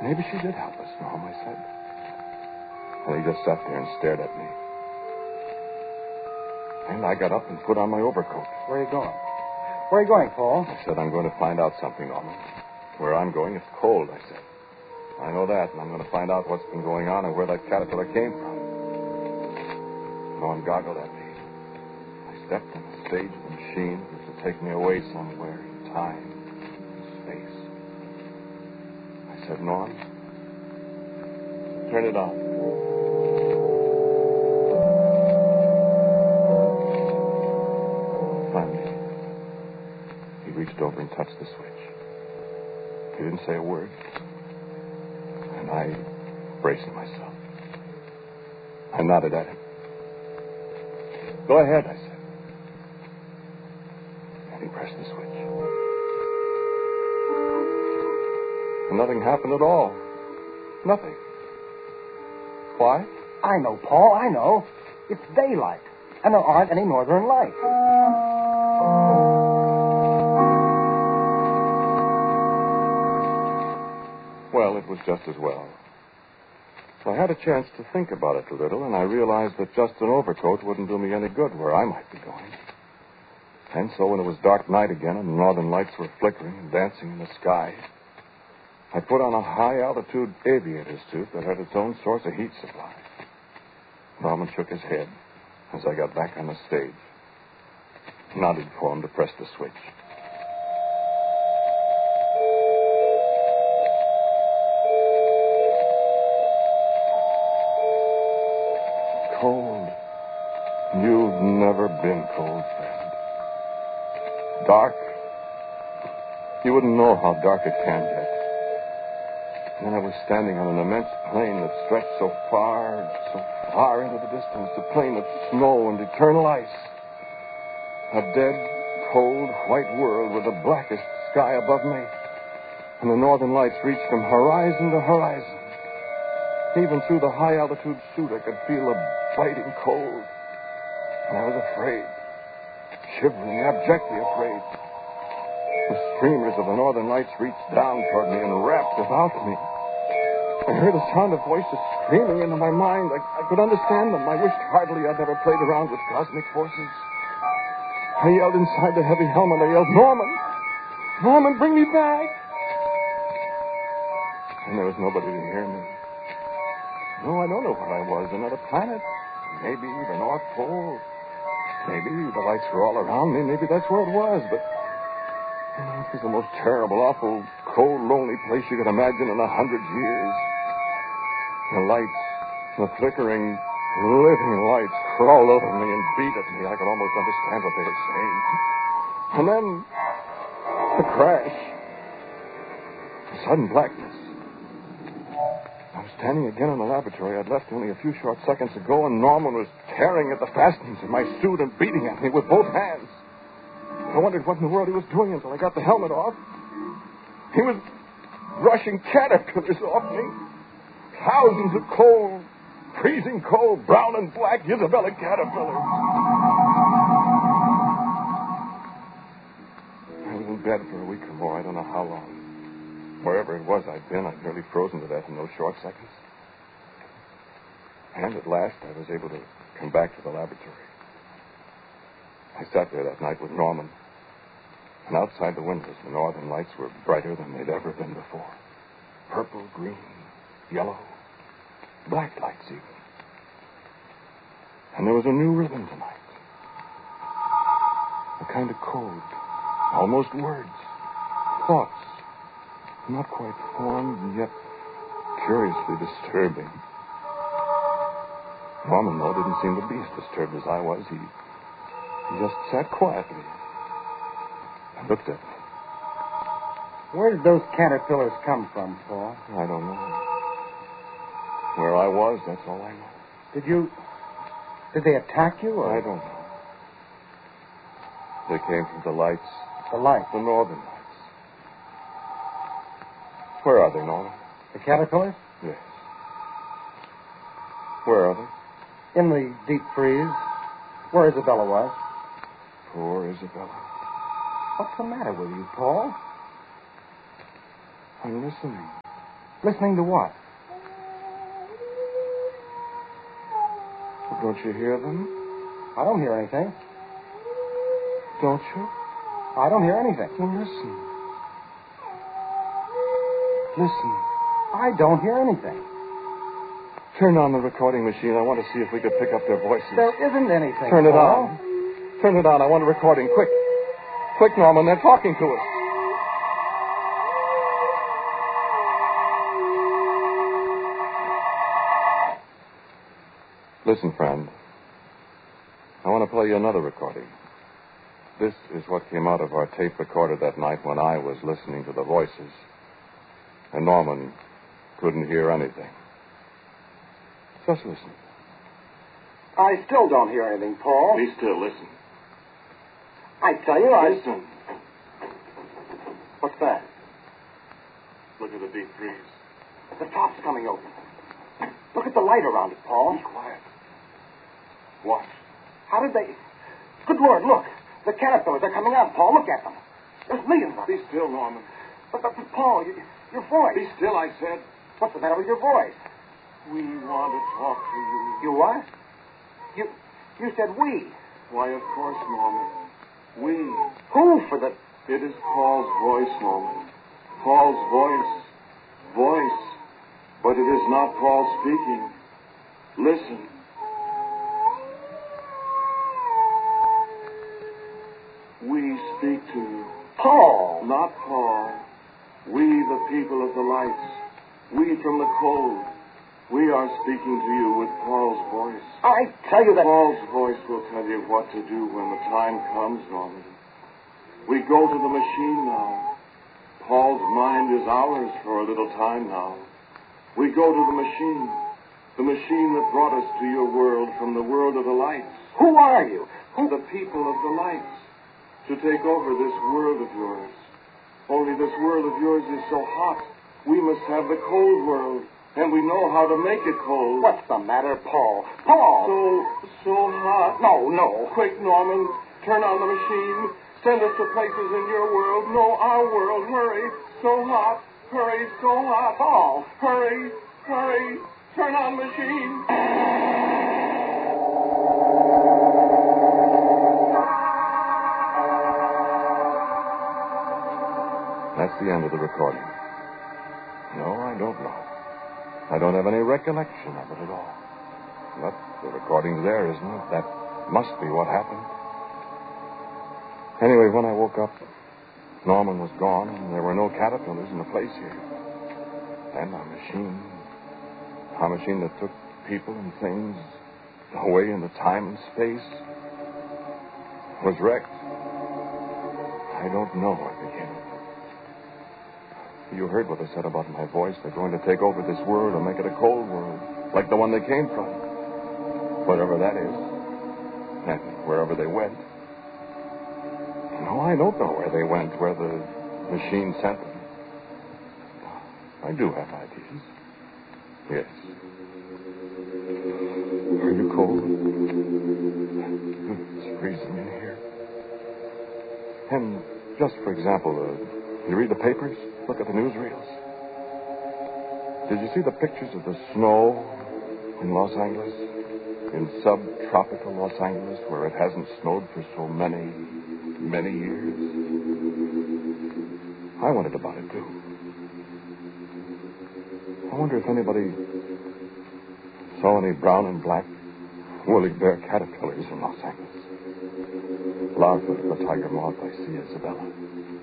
Maybe she did help us, Norm, I said. And he just sat there and stared at me. And I got up and put on my overcoat. Where are you going? Where are you going, Paul? I said, I'm going to find out something, Norman. Where I'm going, it's cold, I said. I know that, and I'm going to find out what's been going on and where that caterpillar came from. Norm goggled at me. I stepped on the stage of the machine that was to take me away somewhere in time and space. I said, Norm, turn it on. Finally, he reached over and touched the switch. He didn't say a word. And I braced myself. I nodded at him. Go ahead, I said. And he pressed the switch. And nothing happened at all. Nothing. Why? I know, Paul, I know. It's daylight, and there aren't any northern lights. Well, it was just as well. So I had a chance to think about it a little, and I realized that just an overcoat wouldn't do me any good where I might be going. And so when it was dark night again and the northern lights were flickering and dancing in the sky, I put on a high-altitude aviator's suit that had its own source of heat supply. Norman shook his head as I got back on the stage. Nodded for him to press the switch. Cold. You've never been cold, friend. Dark. You wouldn't know how dark it can get. And then I was standing on an immense plain that stretched so far into the distance, a plain of snow and eternal ice. A dead, cold, white world with the blackest sky above me. And the northern lights reached from horizon to horizon. Even through the high-altitude suit, I could feel a biting cold. And I was afraid. Shivering, abjectly afraid. The streamers of the northern lights reached down toward me and wrapped about me. I heard a sound of voices screaming into my mind. I could understand them. I wished heartily I'd never played around with cosmic forces. I yelled inside the heavy helmet. I yelled, Norman! Norman, bring me back! And there was nobody to hear me. No, I don't know what I was. Another planet. Maybe the North Pole. Maybe the lights were all around me. Maybe that's where it was. But it was the most terrible, awful, cold, lonely place you could imagine in 100 years. The lights, the flickering, living lights crawled over me and beat at me. I could almost understand what they were saying. And then the crash. The sudden blackness. I was standing again in the laboratory I'd left only a few short seconds ago, and Norman was tearing at the fastenings of my suit and beating at me with both hands. I wondered what in the world he was doing until I got the helmet off. He was brushing caterpillars off me. Thousands of cold, freezing cold, brown and black Isabella caterpillars. I was in bed for a week or more. I don't know how long. Wherever it was I'd been, I'd nearly frozen to death in those short seconds. And at last, I was able to come back to the laboratory. I sat there that night with Norman. And outside the windows, the northern lights were brighter than they'd ever been before. Purple, green, yellow, black lights even. And there was a new rhythm tonight. A kind of code. Almost words. Thoughts. Not quite formed, and yet curiously disturbing. Norman, though, didn't seem to be as disturbed as I was. He just sat quietly and looked at me. Where did those caterpillars come from, Paul? I don't know. Where I was, that's all I know. Did they attack you, or? I don't know. They came from the lights. The lights? The northern lights. Where are they, Norman? The caterpillars? Yes. Where are they? In the deep freeze, where Isabella was. Poor Isabella. What's the matter with you, Paul? I'm listening. Listening to what? Well, don't you hear them? I don't hear anything. Don't you? I don't hear anything. Well, listen. Listen. I don't hear anything. Turn on the recording machine. I want to see if we could pick up their voices. There isn't anything. Turn it Paul. on. Turn it on. I want a recording. Quick. Quick, Norman. They're talking to us. Listen, friend. I want to play you another recording. This is what came out of our tape recorder that night when I was listening to the voices. And Norman couldn't hear anything. Just listen. I still don't hear anything, Paul. Be still. Listen. I tell you, Listen. What's that? Look at the deep freeze. The top's coming open. Look at the light around it, Paul. Be quiet. Watch. How did they... Good Lord, look. The caterpillars are coming out, Paul. Look at them. There's millions of them. Be still, Norman. But Paul, your voice. Be still, I said. What's the matter with your voice? We want to talk to you. You what? You said we. Why, of course, Norman. We. Who for the... It is Paul's voice, Norman. Paul's voice. Voice. But it is not Paul speaking. Listen. We speak to you. Paul. Not Paul. We, the people of the lights. We from the cold. We are speaking to you with Paul's voice. I tell you that... Paul's voice will tell you what to do when the time comes, Norman. We go to the machine now. Paul's mind is ours for a little time now. We go to the machine that brought us to your world from the world of the lights. Who are you? The people of the lights. To take over this world of yours. Only this world of yours is so hot. We must have the cold world. And we know how to make it cold. What's the matter, Paul? Paul! So hot. No. Quick, Norman. Turn on the machine. Send us to places in your world. No, our world. Hurry. So hot. Hurry. So hot. Paul! Hurry. Turn on machine. That's the end of the recording. No, I don't know. I don't have any recollection of it at all. But the recording's there, isn't it? That must be what happened. Anyway, when I woke up, Norman was gone, and there were no caterpillars in the place here. And our machine that took people and things away into time and space, was wrecked. I don't know what became of it. You heard what they said about my voice. They're going to take over this world and make it a cold world, like the one they came from. Whatever that is, and wherever they went. No, I don't know where they went, where the machine sent them. I do have ideas. Yes. Are you cold? It's freezing in here. And just for example, you read the papers? Look at the newsreels. Did you see the pictures of the snow in Los Angeles? In subtropical Los Angeles, where it hasn't snowed for so many, many years? I wondered about it, too. I wonder if anybody saw any brown and black woolly bear caterpillars in Los Angeles. Larvae of the tiger moth I see, Isabella.